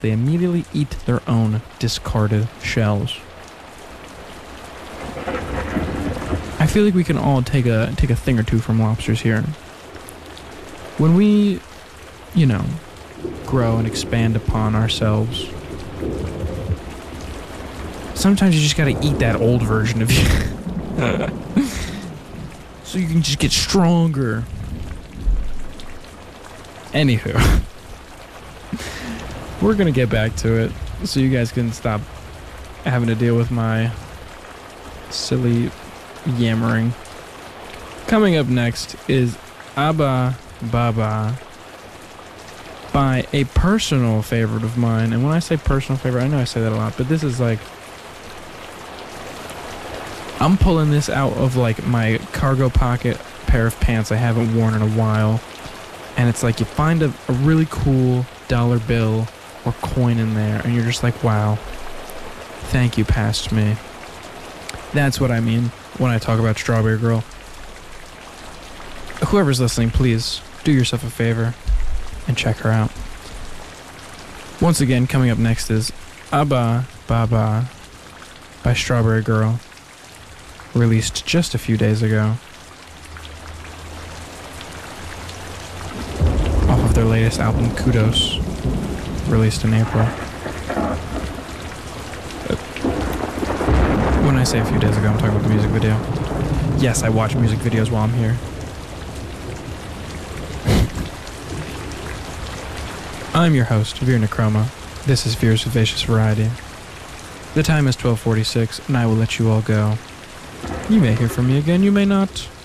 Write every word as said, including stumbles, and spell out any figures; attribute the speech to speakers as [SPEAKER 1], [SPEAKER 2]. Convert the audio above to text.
[SPEAKER 1] they immediately eat their own discarded shells. I feel like we can all take a take a thing or two from lobsters here. When we, you know, grow and expand upon ourselves, sometimes you just gotta eat that old version of you. So you can just get stronger. Anywho, we're gonna get back to it so you guys can stop having to deal with my silly yammering. Coming up next is Abba Baba by a personal favorite of mine. And when I say personal favorite, I know I say that a lot, but this is like, I'm pulling this out of like my cargo pocket pair of pants I haven't worn in a while. And it's like you find a, a really cool dollar bill or coin in there and you're just like, wow, thank you, past me. That's what I mean when I talk about Strawberry Girl. Whoever's listening, please do yourself a favor and check her out. Once again, coming up next is Abba Baba by Strawberry Girl, released just a few days ago off of their latest album, Kudos, released in April. When I say a few days ago, I'm talking about the music video. Yes, I watch music videos while I'm here. I'm your host, Veer Necroma. This is Veer's Vivacious Variety. The time is twelve forty-six, and I will let you all go. You may hear from me again, you may not.